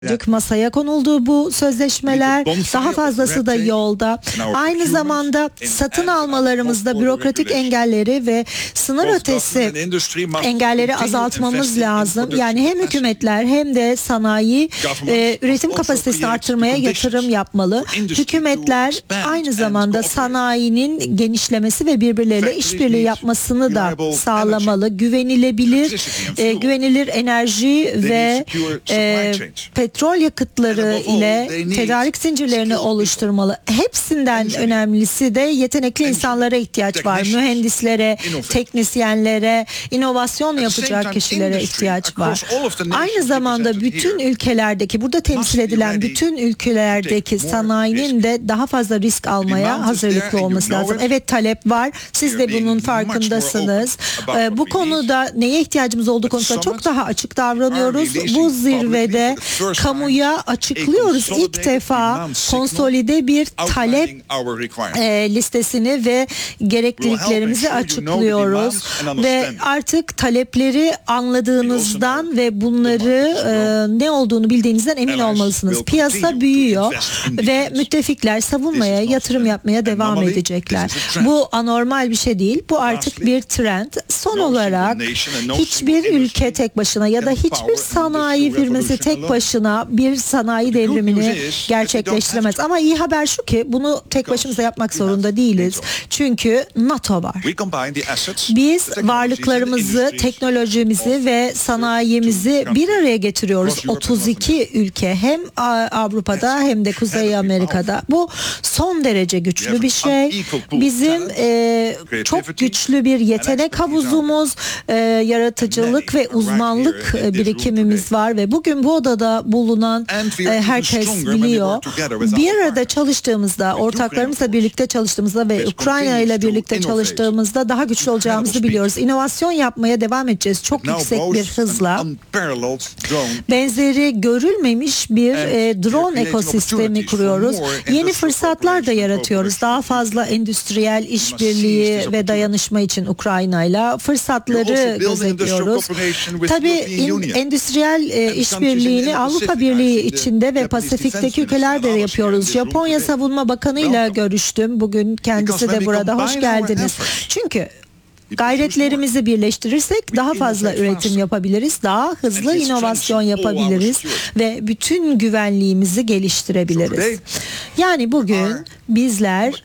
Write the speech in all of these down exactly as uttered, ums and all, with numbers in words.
Masaya konuldu bu sözleşmeler, daha fazlası da yolda. Aynı zamanda satın almalarımızda bürokratik engelleri ve sınır ötesi engelleri azaltmamız lazım. Yani hem hükümetler hem de sanayi e, üretim kapasitesini artırmaya yatırım yapmalı. Hükümetler aynı zamanda sanayinin genişlemesi ve birbirleriyle işbirliği yapmasını da sağlamalı. Güvenilebilir, e, güvenilir enerji ve e, petrol yakıtları ile tedarik zincirlerini oluşturmalı. Hepsinden önemlisi de yetenekli insanlara ihtiyaç var. Mühendislere, teknisyenlere, inovasyon yapacak kişilere ihtiyaç var. Aynı zamanda bütün ülkelerdeki, burada temsil edilen bütün ülkelerdeki sanayinin de daha fazla risk almaya hazırlıklı olması lazım. Evet, talep var. Siz de bunun farkındasınız. Ee, bu konuda neye ihtiyacımız olduğu konusunda çok daha açık davranıyoruz. Bu zirvede kamuya açıklıyoruz. İlk defa konsolide bir talep e, listesini ve gerekliliklerimizi açıklıyoruz. Ve artık talepleri anladığınızdan ve bunları e, ne olduğunu bildiğinizden emin olmalısınız. Piyasa büyüyor ve müttefikler savunmaya, yatırım yapmaya devam edecekler. Bu anormal bir şey değil. Bu artık bir trend. Son olarak hiçbir ülke tek başına ya da hiçbir sanayi firması tek başına bir sanayi devrimini gerçekleştiremez. Ama iyi haber şu ki bunu tek başımıza yapmak zorunda değiliz. Çünkü NATO var. Biz varlıklarımızı, teknolojimizi ve sanayimizi bir araya getiriyoruz. otuz iki ülke, hem Avrupa'da hem de Kuzey Amerika'da. Bu son derece güçlü bir şey. Bizim e, çok güçlü bir yetenek havuzumuz, e, yaratıcılık ve uzmanlık birikimimiz var ve bugün bu odada bulunan e, herkes biliyor. Bir arada çalıştığımızda, ortaklarımızla birlikte çalıştığımızda ve Ukrayna ile birlikte çalıştığımızda daha güçlü olacağımızı biliyoruz. İnovasyon yapmaya devam edeceğiz çok yüksek bir hızla. Benzeri görülmemiş bir e, drone ekosistemi kuruyoruz. Yeni fırsatlar da yaratıyoruz. Daha fazla endüstriyel işbirliği ve dayanışma için Ukrayna ile fırsatları gözetliyoruz. Tabii endüstriyel e, işbirliğini Avrupa Birliği içinde ve Pasifik'teki ülkelerde yapıyoruz. Japonya Savunma Bakanı ile görüştüm. Bugün kendisi de burada. Hoş geldiniz. Çünkü gayretlerimizi birleştirirsek daha fazla üretim yapabiliriz, daha hızlı inovasyon yapabiliriz ve bütün güvenliğimizi geliştirebiliriz. Yani bugün bizler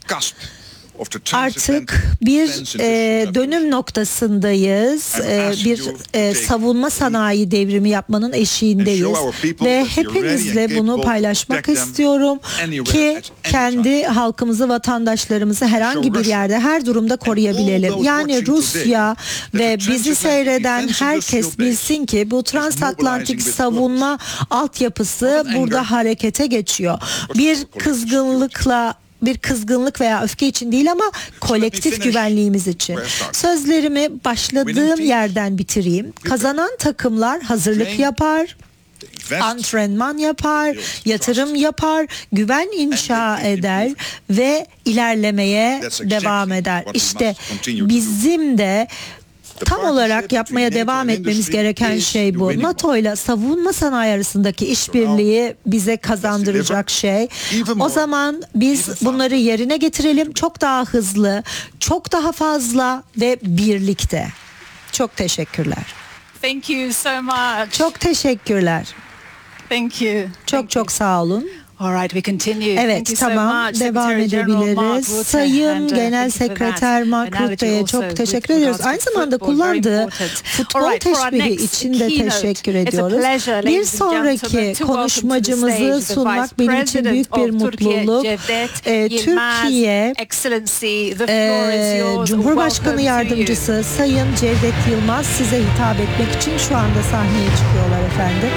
artık bir e, dönüm noktasındayız. E, bir e, savunma sanayi devrimi yapmanın eşiğindeyiz ve hepinizle bunu paylaşmak istiyorum ki kendi halkımızı, vatandaşlarımızı herhangi bir yerde, her durumda koruyabilelim. Yani Rusya ve bizi seyreden herkes bilsin ki bu transatlantik savunma altyapısı burada harekete geçiyor. Bir kızgınlıkla bir kızgınlık veya öfke için değil ama kolektif güvenliğimiz için. Sözlerimi başladığım yerden bitireyim. Kazanan takımlar hazırlık yapar, antrenman yapar, yatırım yapar, güven inşa eder ve ilerlemeye devam eder. İşte bizim de tam olarak yapmaya devam etmemiz gereken şey bu. NATO ile savunma sanayi arasındaki işbirliği bize kazandıracak şey. O zaman biz bunları yerine getirelim. Çok daha hızlı, çok daha fazla ve birlikte. Çok teşekkürler. Thank you so much. Çok teşekkürler. Thank you. Çok Thank çok you. sağ olun. All right, we continue. Evet, tamam, devam edebiliriz. Sayın Genel Sekreter Mark Rutte'ye çok teşekkür ediyoruz. Aynı zamanda kullandığı futbol teşbihi için de teşekkür ediyoruz. Bir sonraki konuşmacımızı sunmak benim için büyük bir mutluluk. Ee, Türkiye e, Cumhurbaşkanı Yardımcısı Sayın Cevdet Yılmaz size hitap etmek için şu anda sahneye çıkıyorlar efendim.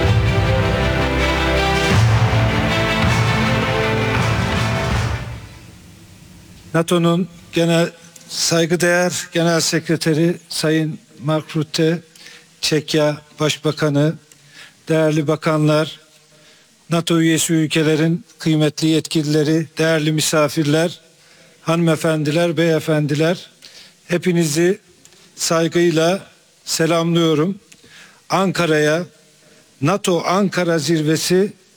NATO'nun genel saygıdeğer Genel Sekreteri Sayın Mark Rutte, Çekya Başbakanı, değerli bakanlar, NATO üyesi ülkelerin kıymetli yetkilileri, değerli misafirler, hanımefendiler, beyefendiler, hepinizi saygıyla selamlıyorum. Ankara'ya NATO Ankara Zirvesi